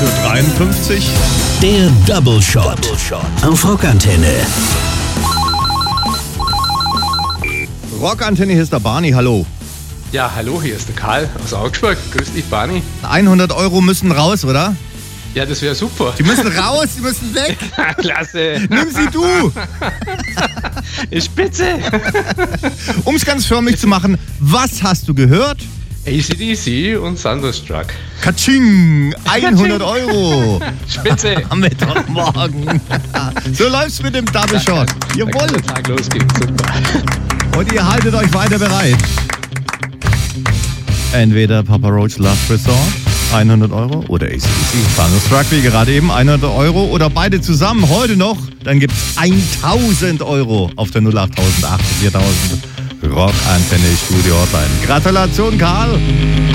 8.53 Uhr. Der Double Shot auf Rockantenne. Rockantenne, hier ist der Barney, hallo. Ja, hallo, hier ist der Karl aus Augsburg. Grüß dich, Barney. 100 Euro müssen raus, oder? Ja, das wäre super. Die müssen raus, die müssen weg. Klasse. Nimm sie du. Ist spitze. Um es ganz förmlich zu machen, was hast du gehört? AC/DC und Thunderstruck. Katsching, 100 Euro. Spitze. Am Mittwochmorgen. So läuft's mit dem Double Shot. Da Jawohl. kann der Tag losgehen. Super. Und ihr haltet euch weiter bereit. Entweder Papa Roach Last Resort, 100 Euro, oder AC/DC Thunderstruck, wie gerade eben, 100 Euro, oder beide zusammen heute noch, dann gibt's 1000 Euro auf der 08000 4000 Rockantenne Studio Hotline. Gratulation, Karl!